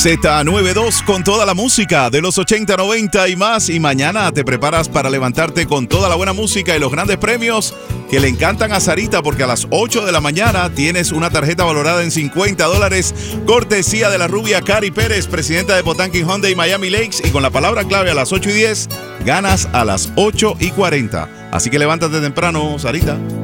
Z92 con toda la música de los 80, 90 y más. Y mañana te preparas para levantarte con toda la buena música y los grandes premios que le encantan a Sarita, porque a las 8 de la mañana tienes una tarjeta valorada en $50, cortesía de la rubia Cari Pérez, presidenta de Potanquin Hyundai Miami Lakes. Y con la palabra clave a las 8:10, ganas a las 8:40. Así que levántate temprano, Sarita.